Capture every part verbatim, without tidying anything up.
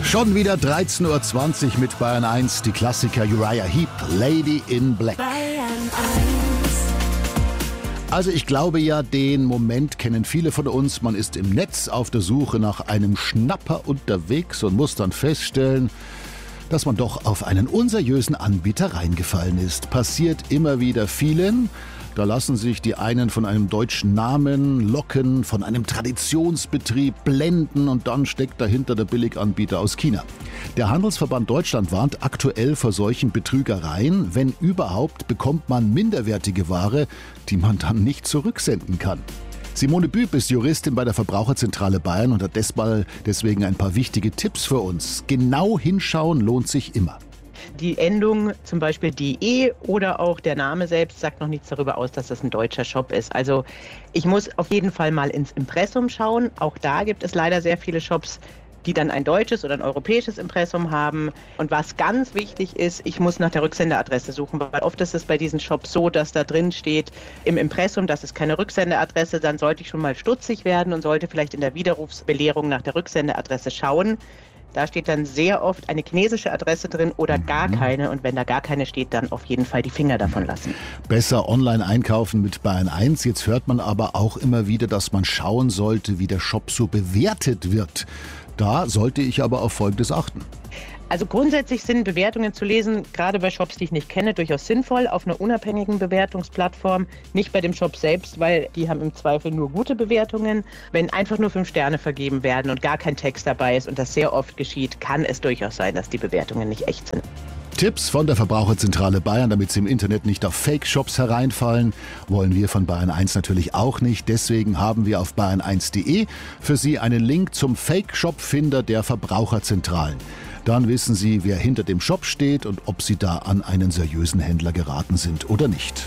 Schon wieder dreizehn Uhr zwanzig mit Bayern eins, die Klassiker Uriah Heep, Lady in Black. Bayern eins. Also ich glaube ja, den Moment kennen viele von uns. Man ist im Netz auf der Suche nach einem Schnapper unterwegs und muss dann feststellen, dass man doch auf einen unseriösen Anbieter reingefallen ist. Passiert immer wieder vielen. Da lassen sich die einen von einem deutschen Namen locken, von einem Traditionsbetrieb blenden und dann steckt dahinter der Billiganbieter aus China. Der Handelsverband Deutschland warnt aktuell vor solchen Betrügereien. Wenn überhaupt, bekommt man minderwertige Ware, die man dann nicht zurücksenden kann. Simone Büb ist Juristin bei der Verbraucherzentrale Bayern und hat deswegen ein paar wichtige Tipps für uns. Genau hinschauen lohnt sich immer. Die Endung, zum Beispiel die E oder auch der Name selbst, sagt noch nichts darüber aus, dass das ein deutscher Shop ist. Also ich muss auf jeden Fall mal ins Impressum schauen. Auch da gibt es leider sehr viele Shops, die dann ein deutsches oder ein europäisches Impressum haben. Und was ganz wichtig ist, ich muss nach der Rücksendeadresse suchen, weil oft ist es bei diesen Shops so, dass da drin steht im Impressum, das ist keine Rücksendeadresse, dann sollte ich schon mal stutzig werden und sollte vielleicht in der Widerrufsbelehrung nach der Rücksendeadresse schauen. Da steht dann sehr oft eine chinesische Adresse drin oder gar keine. Und wenn da gar keine steht, dann auf jeden Fall die Finger davon lassen. Besser online einkaufen mit Bayern eins. Jetzt hört man aber auch immer wieder, dass man schauen sollte, wie der Shop so bewertet wird. Da sollte ich aber auf Folgendes achten. Also grundsätzlich sind Bewertungen zu lesen, gerade bei Shops, die ich nicht kenne, durchaus sinnvoll, auf einer unabhängigen Bewertungsplattform, nicht bei dem Shop selbst, weil die haben im Zweifel nur gute Bewertungen. Wenn einfach nur fünf Sterne vergeben werden und gar kein Text dabei ist und das sehr oft geschieht, kann es durchaus sein, dass die Bewertungen nicht echt sind. Tipps von der Verbraucherzentrale Bayern, damit Sie im Internet nicht auf Fake-Shops hereinfallen, wollen wir von Bayern eins natürlich auch nicht. Deswegen haben wir auf bayern eins punkt de für Sie einen Link zum Fake-Shop-Finder der Verbraucherzentralen. Dann wissen Sie, wer hinter dem Shop steht und ob Sie da an einen seriösen Händler geraten sind oder nicht.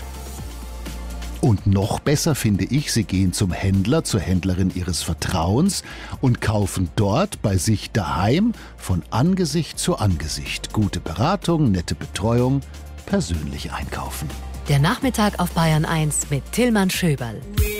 Und noch besser finde ich, Sie gehen zum Händler, zur Händlerin Ihres Vertrauens und kaufen dort bei sich daheim von Angesicht zu Angesicht. Gute Beratung, nette Betreuung, persönlich einkaufen. Der Nachmittag auf Bayern eins mit Tillmann Schöberl.